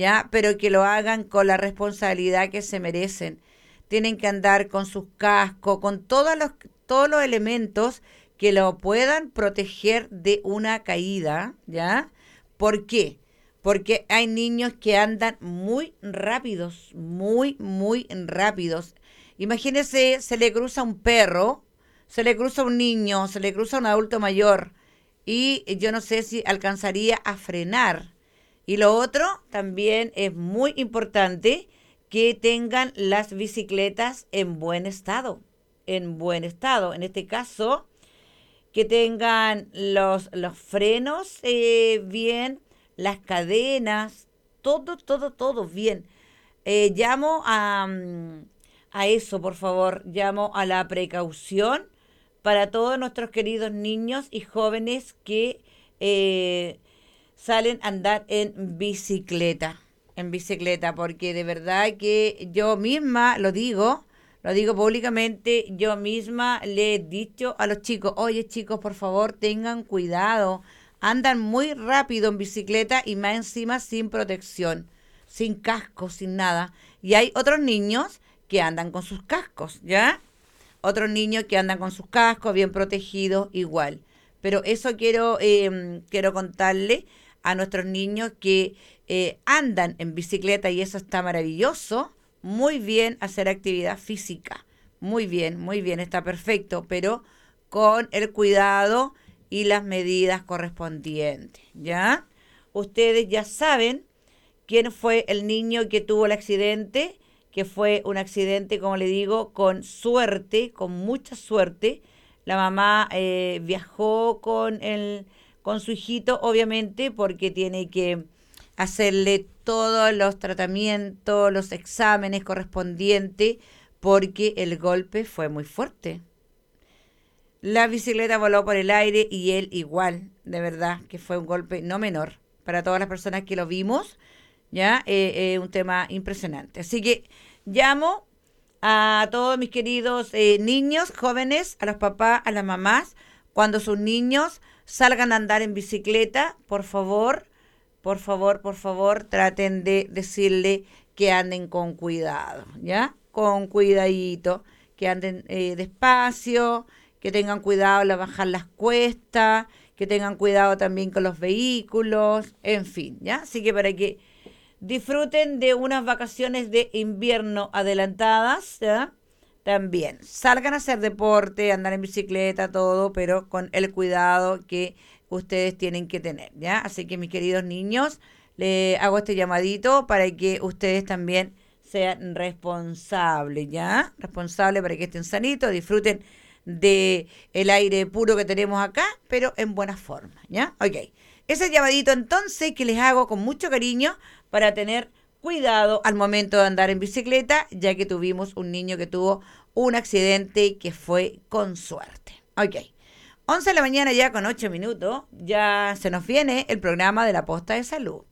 ¿ya? Pero que lo hagan con la responsabilidad que se merecen. Tienen que andar con sus cascos, con todos los elementos que lo puedan proteger de una caída, ¿ya? ¿Por qué? Porque hay niños que andan muy rápidos, muy, muy rápidos. Imagínese, se le cruza un perro, se le cruza un niño, se le cruza un adulto mayor y yo no sé si alcanzaría a frenar. Y lo otro también es muy importante que tengan las bicicletas en buen estado, en buen estado. En este caso, que tengan los frenos bien, las cadenas, todo, todo, todo bien. Llamo a eso, por favor, llamo a la precaución para todos nuestros queridos niños y jóvenes que eh, salen a andar en bicicleta, porque de verdad que yo misma lo digo públicamente, yo misma le he dicho a los chicos, oye chicos, por favor, tengan cuidado, andan muy rápido en bicicleta y más encima sin protección, sin casco, sin nada. Y hay otros niños que andan con sus cascos, ¿ya? Otros niños que andan con sus cascos bien protegidos igual. Pero eso quiero contarle a nuestros niños que andan en bicicleta y eso está maravilloso. Muy bien hacer actividad física. Muy bien, está perfecto, pero con el cuidado y las medidas correspondientes, ¿ya? Ustedes ya saben quién fue el niño que tuvo el accidente, que fue un accidente, como le digo, con suerte, con mucha suerte. La mamá viajó con su hijito, obviamente, porque tiene que hacerle todos los tratamientos, los exámenes correspondientes, porque el golpe fue muy fuerte. La bicicleta voló por el aire y él igual, de verdad, que fue un golpe no menor. Para todas las personas que lo vimos, ya, un tema impresionante. Así que llamo a todos mis queridos niños, jóvenes, a los papás, a las mamás, cuando sus niños salgan a andar en bicicleta, por favor, por favor, por favor, traten de decirle que anden con cuidado, ¿ya? Con cuidadito, que anden despacio, que tengan cuidado al bajar las cuestas, que tengan cuidado también con los vehículos, en fin, ¿ya? Así que para que disfruten de unas vacaciones de invierno adelantadas, ¿ya? También salgan a hacer deporte, andar en bicicleta, todo, pero con el cuidado que ustedes tienen que tener, ¿ya? Así que mis queridos niños, le hago este llamadito para que ustedes también sean responsables, ¿ya? Responsables para que estén sanitos, disfruten de el aire puro que tenemos acá, pero en buena forma, ¿ya? Ok. Ese llamadito entonces que les hago con mucho cariño para tener cuidado al momento de andar en bicicleta, ya que tuvimos un niño que tuvo un accidente que fue con suerte. Ok. 11 de la mañana ya con 8 minutos, ya se nos viene el programa de la posta de salud.